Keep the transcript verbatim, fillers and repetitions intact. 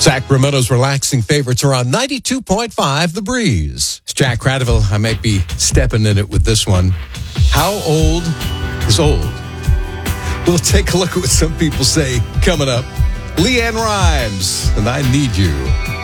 Sacramento's relaxing favorites are on ninety-two point five The Breeze. It's Jack Cradaville. I might be stepping in it with this one. How old is old? We'll take a look at what some people say coming up. Leanne Rimes, and I Need You.